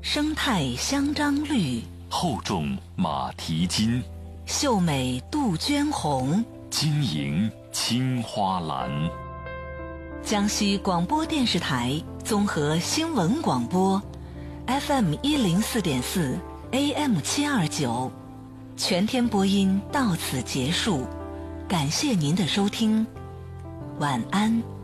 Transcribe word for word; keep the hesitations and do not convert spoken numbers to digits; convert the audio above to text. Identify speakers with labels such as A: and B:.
A: 生态香樟绿，
B: 厚重马蹄金，
A: 秀美杜鹃红，
B: 晶莹青花蓝。
A: 江西广播电视台综合新闻广播 F M 一零四点四 A M 七二九，全天播音到此结束，感谢您的收听，晚安。